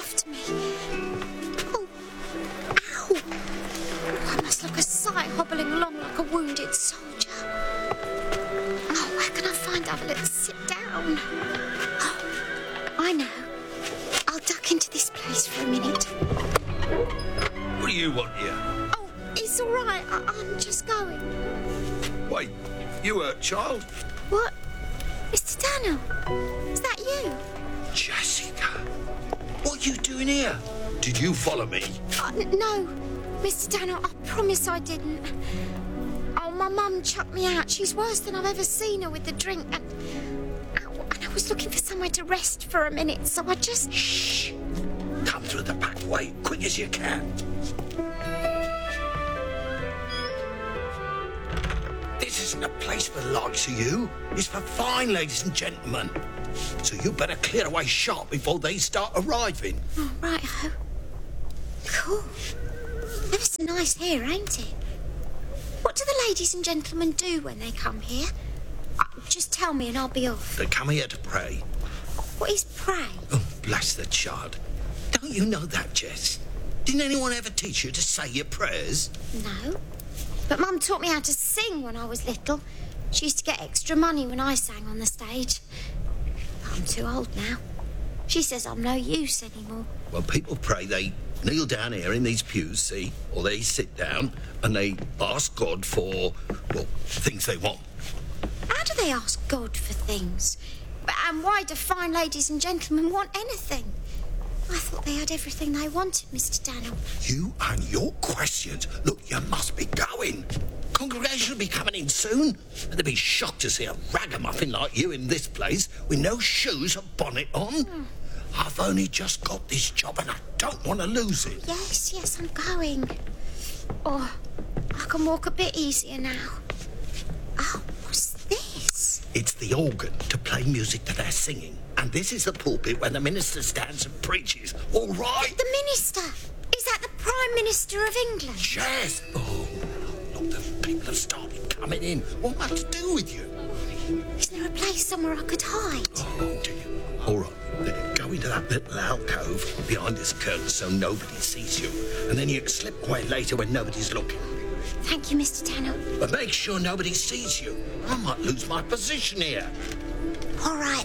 after me. Oh, ow! I must look a sight hobbling along like a wounded soldier. Oh, where can I find Evelyn to sit down? Oh, I know. I'll duck into this place for a minute. What do you want here? Oh, it's all right. I'm just going. Wait, you hurt, child? What? Mr. Daniel? Is that you? Jessica, what are you doing here? Did you follow me? No, Mr. Daniel, I promise I didn't. Oh, my mum chucked me out. She's worse than I've ever seen her with the drink. And I was looking for somewhere to rest for a minute, so I just... Shh! Come through the back way, quick as you can. This isn't a place for the likes of you. It's for fine ladies and gentlemen. So you better clear away sharp before they start arriving. Oh, right-ho. Cool. Ever so nice here, ain't it? What do the ladies and gentlemen do when they come here? Just tell me and I'll be off. They come here to pray. What is pray? Oh, bless the child. Don't you know that, Jess? Didn't anyone ever teach you to say your prayers? No. But Mum taught me how to sing when I was little. She used to get extra money when I sang on the stage. But I'm too old now. She says I'm no use anymore. Well, people pray, they kneel down here in these pews, see? Or they sit down and they ask God for, well, things they want. How do they ask God for things? And why do fine ladies and gentlemen want anything? I thought they had everything they wanted, Mr. Daniel. You and your questions. Look, you must be going. Congregation will be coming in soon. And they'll be shocked to see a ragamuffin like you in this place with no shoes or bonnet on. I've only just got this job and I don't want to lose it. Yes, I'm going. Oh, I can walk a bit easier now. Oh, what's this? It's the organ to play music to their singing. And this is the pulpit where the minister stands and preaches. All right? The minister? Is that the Prime Minister of England? Yes. Oh, look, the people have started coming in. What am I to do with you? Is there a place somewhere I could hide? Oh, do you? All right. Then go into that little alcove behind this curtain so nobody sees you. And then you can slip away later when nobody's looking. Thank you, Mr. Daniel. But make sure nobody sees you. I might lose my position here. All right.